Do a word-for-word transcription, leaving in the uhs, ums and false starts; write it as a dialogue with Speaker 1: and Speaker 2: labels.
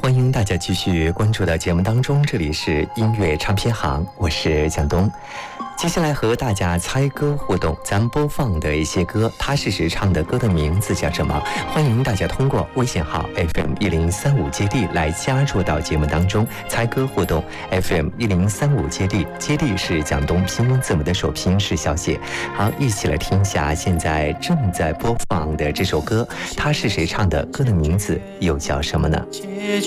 Speaker 1: 欢迎大家继续关注到节目当中，这里是音乐唱片行，我是蒋东。接下来和大家猜歌互动，咱们播放的一些歌，他是谁唱的，歌的名字叫什么？欢迎大家通过微信号 F M 一零三五接力来加入到节目当中，猜歌互动 F M 一零三五接力，接力是蒋东拼音字母的首拼是小写。好，一起来听一下现在正在播放的这首歌，他是谁唱的，歌的名字又叫什么呢？